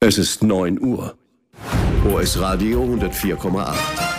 Es ist 9 Uhr. OS Radio 104,8.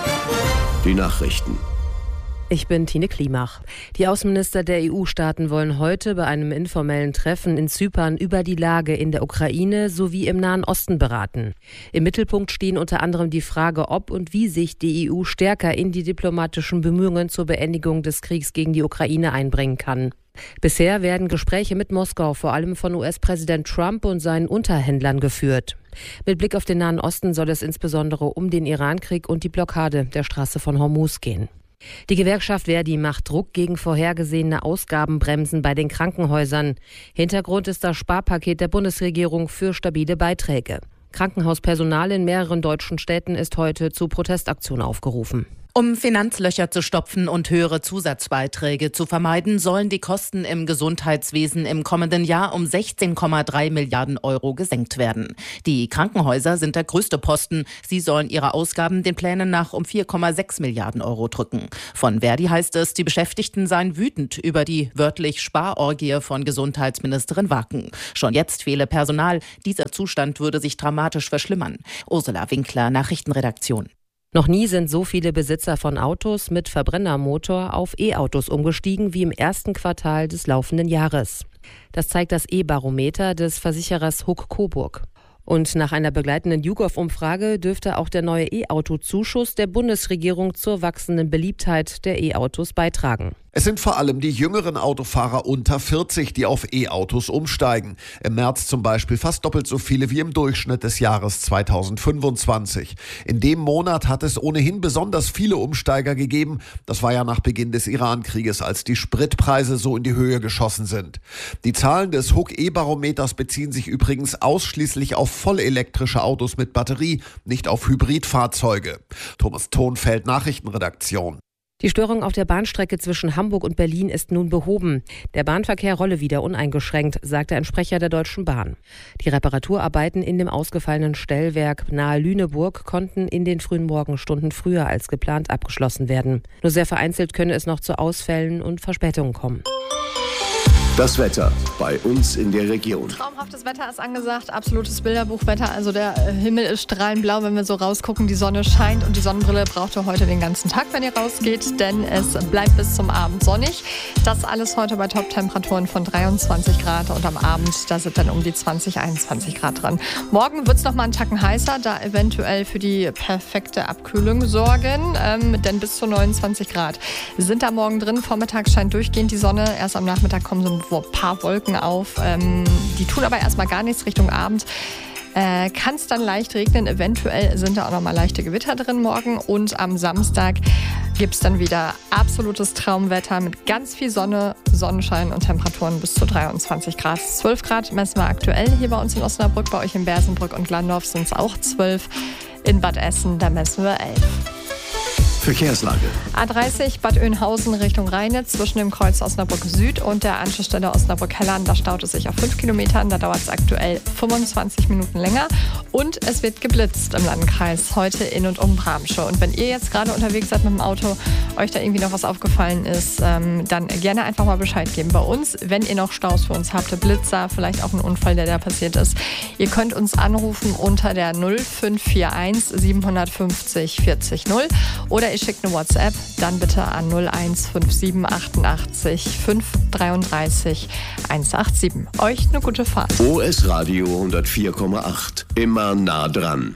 Die Nachrichten. Ich bin Tine Klimach. Die Außenminister der EU-Staaten wollen heute bei einem informellen Treffen in Zypern über die Lage in der Ukraine sowie im Nahen Osten beraten. Im Mittelpunkt stehen unter anderem die Frage, ob und wie sich die EU stärker in die diplomatischen Bemühungen zur Beendigung des Kriegs gegen die Ukraine einbringen kann. Bisher werden Gespräche mit Moskau vor allem von US-Präsident Trump und seinen Unterhändlern geführt. Mit Blick auf den Nahen Osten soll es insbesondere um den Irankrieg und die Blockade der Straße von Hormuz gehen. Die Gewerkschaft Verdi macht Druck gegen vorhergesehene Ausgabenbremsen bei den Krankenhäusern. Hintergrund ist das Sparpaket der Bundesregierung für stabile Beiträge. Krankenhauspersonal in mehreren deutschen Städten ist heute zu Protestaktionen aufgerufen. Um Finanzlöcher zu stopfen und höhere Zusatzbeiträge zu vermeiden, sollen die Kosten im Gesundheitswesen im kommenden Jahr um 16,3 Milliarden Euro gesenkt werden. Die Krankenhäuser sind der größte Posten. Sie sollen ihre Ausgaben den Plänen nach um 4,6 Milliarden Euro drücken. Von Verdi heißt es, die Beschäftigten seien wütend über die wörtlich Sparorgie von Gesundheitsministerin Wacken. Schon jetzt fehle Personal. Dieser Zustand würde sich dramatisch verschlimmern. Ursula Winkler, Nachrichtenredaktion. Noch nie sind so viele Besitzer von Autos mit Verbrennermotor auf E-Autos umgestiegen wie im ersten Quartal des laufenden Jahres. Das zeigt das E-Barometer des Versicherers Huck Coburg. Und nach einer begleitenden YouGov-Umfrage dürfte auch der neue E-Auto-Zuschuss der Bundesregierung zur wachsenden Beliebtheit der E-Autos beitragen. Es sind vor allem die jüngeren Autofahrer unter 40, die auf E-Autos umsteigen. Im März zum Beispiel fast doppelt so viele wie im Durchschnitt des Jahres 2025. In dem Monat hat es ohnehin besonders viele Umsteiger gegeben. Das war ja nach Beginn des Iran-Krieges, als die Spritpreise so in die Höhe geschossen sind. Die Zahlen des Huck E-Barometers beziehen sich übrigens ausschließlich auf vollelektrische Autos mit Batterie, nicht auf Hybridfahrzeuge. Thomas Thonfeld, Nachrichtenredaktion. Die Störung auf der Bahnstrecke zwischen Hamburg und Berlin ist nun behoben. Der Bahnverkehr rolle wieder uneingeschränkt, sagte ein Sprecher der Deutschen Bahn. Die Reparaturarbeiten in dem ausgefallenen Stellwerk nahe Lüneburg konnten in den frühen Morgenstunden früher als geplant abgeschlossen werden. Nur sehr vereinzelt könne es noch zu Ausfällen und Verspätungen kommen. Das Wetter bei uns in der Region. Traumhaftes Wetter ist angesagt, absolutes Bilderbuchwetter. Also der Himmel ist strahlend blau, wenn wir so rausgucken. Die Sonne scheint und die Sonnenbrille braucht ihr heute den ganzen Tag, wenn ihr rausgeht, denn es bleibt bis zum Abend sonnig. Das alles heute bei Top-Temperaturen von 23 Grad und am Abend, da sind dann um die 20, 21 Grad dran. Morgen wird es nochmal einen Tacken heißer, da eventuell für die perfekte Abkühlung sorgen, denn bis zu 29 Grad sind da morgen drin. Vormittags scheint durchgehend die Sonne, erst am Nachmittag kommen so ein paar Wolken auf. Die tun aber erstmal gar nichts Richtung Abend. Kann es dann leicht regnen. Eventuell sind da auch noch mal leichte Gewitter drin morgen. Und am Samstag gibt es dann wieder absolutes Traumwetter mit ganz viel Sonne, Sonnenschein und Temperaturen bis zu 23 Grad. 12 Grad messen wir aktuell hier bei uns in Osnabrück. Bei euch in Bersenbrück und Glandorf sind es auch 12. In Bad Essen, da messen wir 11. Verkehrslage. A30 Bad Oeynhausen Richtung Rheinitz zwischen dem Kreuz Osnabrück Süd und der Anschlussstelle Osnabrück-Hellern. Da staut es sich auf 5 Kilometern. Da dauert es aktuell 25 Minuten länger. Und es wird geblitzt im Landkreis heute in und um Bramsche. Und wenn ihr jetzt gerade unterwegs seid mit dem Auto, euch da irgendwie noch was aufgefallen ist, dann gerne einfach mal Bescheid geben bei uns. Wenn ihr noch Staus für uns habt, Blitzer, vielleicht auch ein Unfall, der da passiert ist. Ihr könnt uns anrufen unter der 0541 750 40 0 oder ihr schickt eine WhatsApp, dann bitte an 0157 88 533 187. Euch eine gute Fahrt. OS Radio 104,8. Immer nah dran.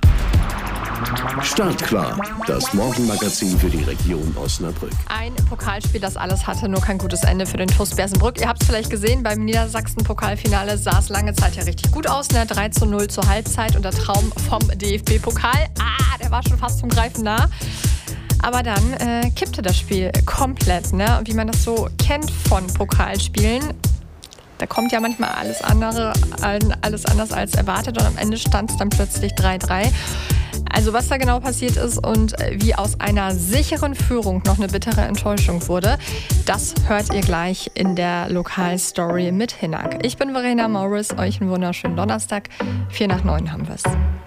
Startklar. Das Morgenmagazin für die Region Osnabrück. Ein Pokalspiel, das alles hatte, nur kein gutes Ende für den TuS Bersenbrück. Ihr habt es vielleicht gesehen, beim Niedersachsen-Pokalfinale sah es lange Zeit ja richtig gut aus. 3:0 zur Halbzeit und der Traum vom DFB-Pokal, der war schon fast zum Greifen nah. Aber dann kippte das Spiel komplett, ne? Und wie man das so kennt von Pokalspielen, da kommt ja manchmal alles anders als erwartet und am Ende stand es dann plötzlich 3:3. Also was da genau passiert ist und wie aus einer sicheren Führung noch eine bittere Enttäuschung wurde, das hört ihr gleich in der Lokalstory mit Hinak. Ich bin Verena Morris, euch einen wunderschönen Donnerstag. 8:45 haben wir es.